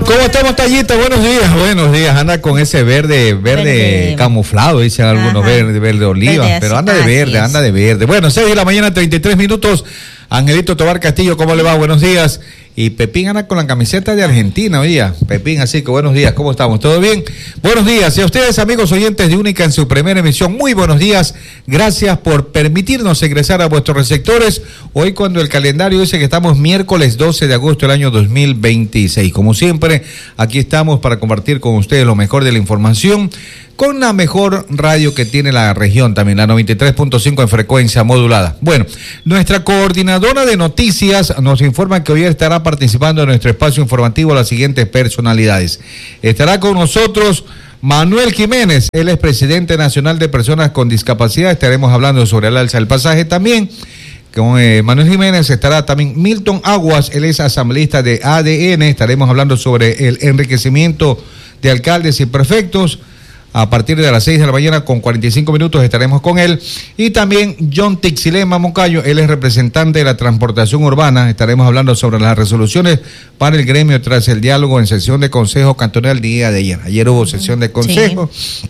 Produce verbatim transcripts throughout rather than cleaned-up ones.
¿Cómo estamos, Tallita? Buenos días, buenos días. Anda con ese verde, verde, verde. camuflado, dicen algunos, Ajá. verde, verde oliva, verde pero anda de verde, es. anda de verde. Bueno, seis de la mañana, treinta y tres minutos. Angelito Tobar Castillo, ¿cómo le va? Buenos días. Y Pepín anda con la camiseta de Argentina hoy día. Pepín, así que buenos días, ¿cómo estamos? ¿Todo bien? Buenos días. Y a ustedes, amigos oyentes de Única en su primera emisión, muy buenos días. Gracias por permitirnos ingresar a vuestros receptores. Hoy cuando el calendario dice que estamos miércoles doce de agosto del año dos mil veintiséis. Como siempre, aquí estamos para compartir con ustedes lo mejor de la información, con la mejor radio que tiene la región también, la noventa y tres punto cinco en frecuencia modulada. Bueno, nuestra coordinadora de noticias nos informa que hoy estará participando en nuestro espacio informativo las siguientes personalidades. Estará con nosotros Manuel Jiménez, él es presidente nacional de personas con discapacidad. Estaremos hablando sobre el alza del pasaje también. Con eh, Manuel Jiménez estará también Milton Aguas, él es asambleísta de A D N. Estaremos hablando sobre el enriquecimiento de alcaldes y prefectos. A partir de las seis de la mañana con cuarenta y cinco minutos estaremos con él. Y también John Tixilema Moncayo, él es representante de la transportación urbana. Estaremos hablando sobre las resoluciones para el gremio tras el diálogo en sesión de consejo cantonal el día de ayer. Ayer hubo sesión de consejo, sí.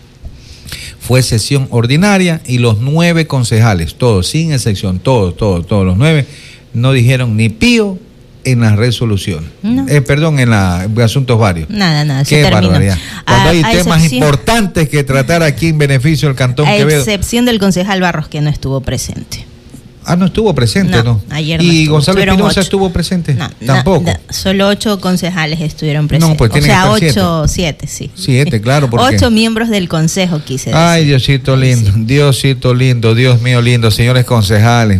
Fue sesión ordinaria y los nueve concejales, todos, sin excepción, todos, todos, todos los nueve, no dijeron ni pío en la resolución, no. eh, perdón, en la asuntos varios. Nada, nada, Qué barbaridad. Cuando a, hay a temas excepción, importantes que tratar aquí en beneficio del Cantón a Quevedo. A excepción del concejal Barros, que no estuvo presente. Ah, no estuvo presente, ¿no? no ayer no ¿Y estuvo. Gonzalo Espinosa estuvo presente? No, tampoco. No, no, solo ocho concejales estuvieron presentes. No, pues o sea, ocho, siete. siete, sí. Siete, claro. Porque... Ocho miembros del consejo, quise decir. Ay, Diosito lindo, sí. Diosito lindo, Dios mío lindo, señores concejales.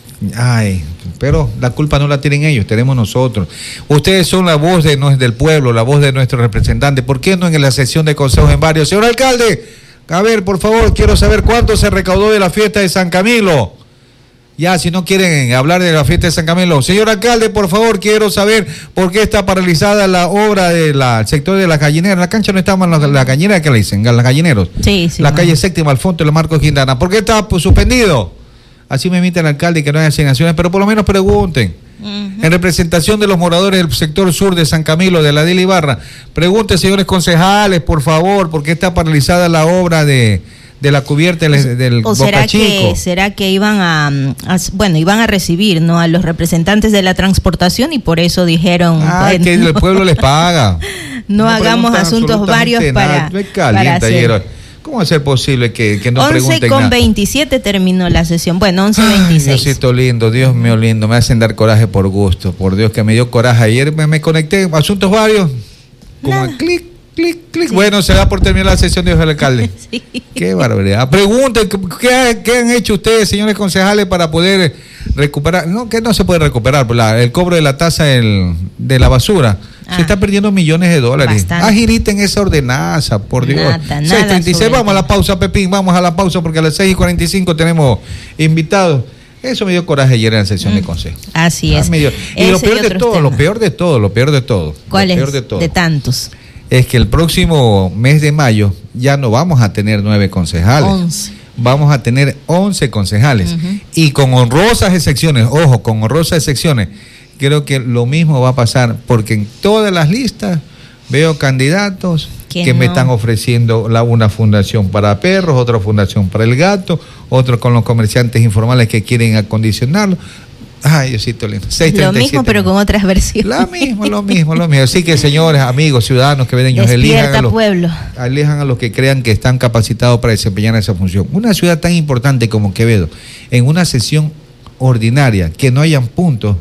Ay, pero la culpa no la tienen ellos, tenemos nosotros. Ustedes son la voz de, no es del pueblo, la voz de nuestro representante. ¿Por qué no en la sesión de consejos en varios? Señor alcalde, a ver, por favor, quiero saber cuánto se recaudó de la fiesta de San Camilo. Ya, si no quieren hablar de la fiesta de San Camilo. Señor alcalde, por favor, quiero saber por qué está paralizada la obra del sector de las gallineras. La cancha no estaban las la gallineras, ¿qué le dicen? Los gallineros. Sí, sí. La bueno. calle séptima, Alfonso de la Marcos Quintana. ¿Por qué está pues, suspendido? Así me emite el alcalde que no hay asignaciones, pero por lo menos pregunten. Uh-huh. En representación de los moradores del sector sur de San Camilo, de la Dila Ibarra, pregunten, señores concejales, por favor, por qué está paralizada la obra de, de la cubierta del, del ¿O será Boca Chico? Que, será que iban a, a, bueno, iban a recibir, ¿no?, a los representantes de la transportación y por eso dijeron... Ah, bueno, que el pueblo les paga. no, no hagamos asuntos varios para, para hacer... ¿Cómo va a ser posible que, que no pregunten once con veintisiete terminó la sesión. Bueno, once veintiséis. Diosito lindo, Dios mío lindo, me hacen dar coraje por gusto. Por Dios que me dio coraje. Ayer me, me conecté, asuntos varios, como el clic, clic, clic. Sí. Bueno, se da por terminar la sesión, dijo el alcalde. Sí. Qué barbaridad. Pregunten, ¿qué, ¿qué han hecho ustedes, señores concejales, para poder recuperar? No, que no se puede recuperar, la, el cobro de la tasa del, de la basura. Ah, se está perdiendo millones de dólares. Bastante. Agiliten esa ordenanza, por Dios. Nada, seis treinta y seis, vamos a la pausa, Pepín, vamos a la pausa porque a las seis y cuarenta y cinco tenemos invitados. Eso me dio coraje ayer en la sesión mm, de consejo. Así ah, es. Dio... Y lo peor de todo, temas. lo peor de todo, lo peor de todo. ¿Cuál lo es? Peor de, todo, de tantos. Es que el próximo mes de mayo ya no vamos a tener nueve concejales. Once. Vamos a tener once concejales. Uh-huh. Y con honrosas excepciones, ojo, con honrosas excepciones. Creo que lo mismo va a pasar, porque en todas las listas veo candidatos que no? me están ofreciendo la, una fundación para perros, otra fundación para el gato, otro con los comerciantes informales que quieren acondicionarlo. Ay, Diosito lindo. Lo mismo, pero con otras versiones. Lo mismo, lo mismo, lo mismo. Así que, señores, amigos, ciudadanos que ven, elijan a, los, elijan a los que crean que están capacitados para desempeñar esa función. Una ciudad tan importante como Quevedo, en una sesión ordinaria, que no hayan puntos,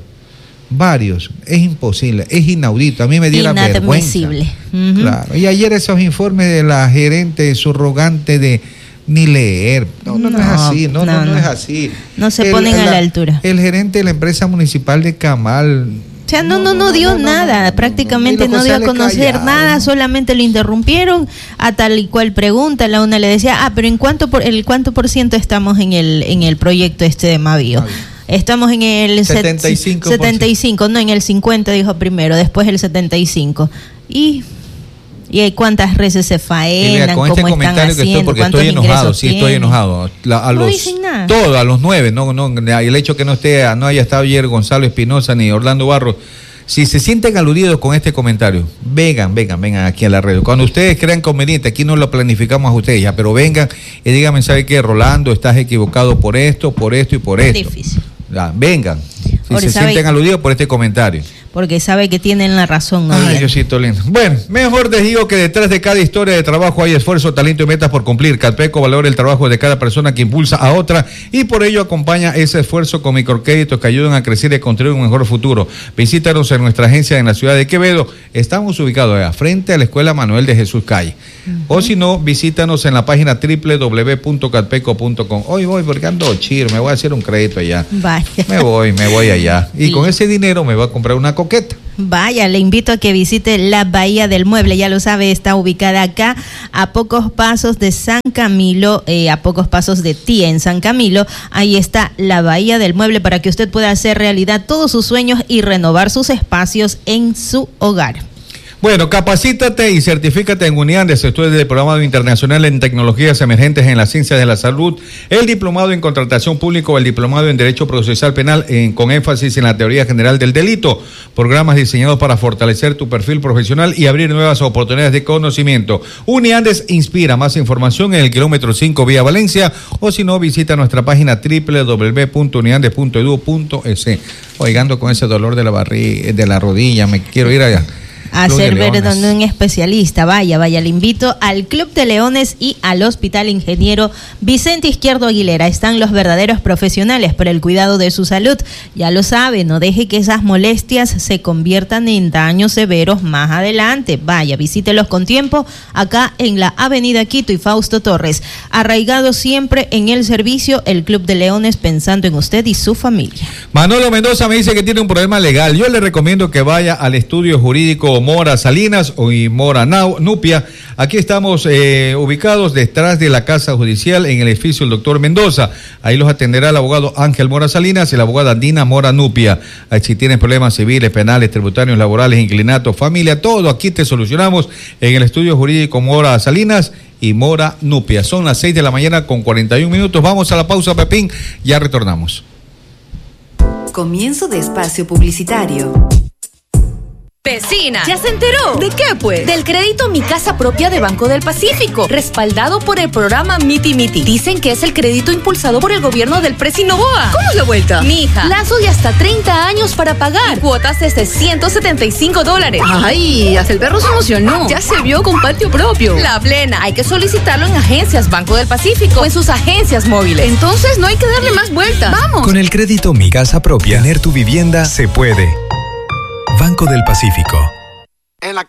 varios, es imposible, es inaudito, a mí me diera vergüenza. Uh-huh. Claro. Y ayer esos informes de la gerente subrogante de ni leer, no, no, no, no es así, no, no, no, no, no es así. No se el, ponen el, a la altura. El gerente de la empresa municipal de Camal, o sea, no, no, no, no dio no, nada, no, prácticamente no, no, no dio a conocer callado. nada, solamente lo interrumpieron a tal y cual pregunta, la una le decía, ah, pero en cuánto por el cuánto por ciento estamos en el en el proyecto este de Mavío. Estamos en el setenta y cinco por ciento. setenta y cinco, no, en el cincuenta dijo primero, después el setenta y cinco. Y y cuántas veces se faenan, con este comentario que estoy, porque estoy enojado, sí, estoy enojado. La, a no los, dicen nada. Todo, a los nueve, no, no, el hecho que no esté, no haya estado ayer Gonzalo Espinosa ni Orlando Barros, Si se sienten aludidos con este comentario, vengan, vengan, vengan aquí a la red. Cuando ustedes crean conveniente, aquí no lo planificamos a ustedes ya, pero vengan y díganme, ¿sabe qué, Rolando? Estás equivocado por esto, por esto y por esto. Difícil. Ya, vengan. Si Porque se sabe, sienten aludidos por este comentario. Porque sabe que tienen la razón. ¿No? Ay, Diosito lindo. Bueno, mejor les digo que detrás de cada historia de trabajo hay esfuerzo, talento y metas por cumplir. Calpeco valora el trabajo de cada persona que impulsa a otra y por ello acompaña ese esfuerzo con microcréditos que ayudan a crecer y a construir un mejor futuro. Visítanos en nuestra agencia en la ciudad de Quevedo. Estamos ubicados allá, frente a la Escuela Manuel de Jesús Calle. Uh-huh. O si no, visítanos en la página doble u doble u doble u punto calpeco punto com. Hoy voy porque ando chiro, me voy a hacer un crédito allá. Vaya. Me voy, me voy allá. Y sí, con ese dinero me voy a comprar una coqueta. Vaya, le invito a que visite la Bahía del Mueble, ya lo sabe, está ubicada acá a pocos pasos de San Camilo, eh, a pocos pasos de ti en San Camilo. Ahí está la Bahía del Mueble para que usted pueda hacer realidad todos sus sueños y renovar sus espacios en su hogar. Bueno, capacítate y certifícate en UNIANDES, estudios del Diplomado Internacional en Tecnologías Emergentes en las Ciencias de la Salud, el Diplomado en Contratación Pública o el Diplomado en Derecho Procesal Penal en, con énfasis en la teoría general del delito, programas diseñados para fortalecer tu perfil profesional y abrir nuevas oportunidades de conocimiento. UNIANDES inspira. Más información en el kilómetro cinco vía Valencia o si no, visita nuestra página doble u doble u doble u punto uniandes punto edu punto es. Oigando con ese dolor de la barriga, de la rodilla, me quiero ir allá. Hacer ver donde un especialista. Vaya, vaya, le invito al Club de Leones y al Hospital Ingeniero Vicente Izquierdo Aguilera. Están los verdaderos profesionales para el cuidado de su salud. Ya lo sabe, no deje que esas molestias se conviertan en daños severos más adelante. Vaya, visítelos con tiempo acá en la Avenida Quito y Fausto Torres. Arraigado siempre en el servicio, el Club de Leones, pensando en usted y su familia. Manolo Mendoza me dice que tiene un problema legal. Yo le recomiendo que vaya al estudio jurídico Mora Salinas o Mora Nupia. Aquí estamos eh, ubicados detrás de la Casa Judicial en el edificio del doctor Mendoza. Ahí los atenderá el abogado Ángel Mora Salinas y la abogada Dina Mora Nupia. Ahí, si tienen problemas civiles, penales, tributarios, laborales, inclinatos, familia, todo aquí te solucionamos en el estudio jurídico Mora Salinas y Mora Nupia. Son las seis de la mañana con cuarenta y un minutos. Vamos a la pausa, Pepín. Ya retornamos. Comienzo de espacio publicitario. Vecina, ¿ya se enteró? ¿De qué, pues? Del crédito Mi Casa Propia de Banco del Pacífico, respaldado por el programa Miti Miti. Dicen que es el crédito impulsado por el gobierno del Presi Novoa. ¿Cómo es la vuelta? Mija, plazo de hasta treinta años para pagar. Cuotas desde ciento setenta y cinco dólares. Ay, hasta el perro se emocionó. Ya se vio con patio propio. La plena. Hay que solicitarlo en agencias Banco del Pacífico o en sus agencias móviles. Entonces no hay que darle más vueltas. ¡Vamos! Con el crédito Mi Casa Propia, tener tu vivienda se puede. Banco del Pacífico. En la